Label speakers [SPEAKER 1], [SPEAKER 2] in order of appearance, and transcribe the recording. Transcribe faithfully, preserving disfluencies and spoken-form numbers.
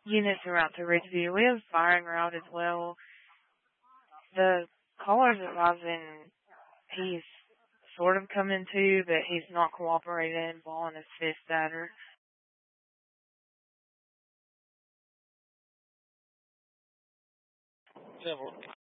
[SPEAKER 1] units throughout the Ridgeview. We have firing route as well. The caller's advising he's sort of coming to, but he's not cooperating, balling his fist at her.
[SPEAKER 2] Several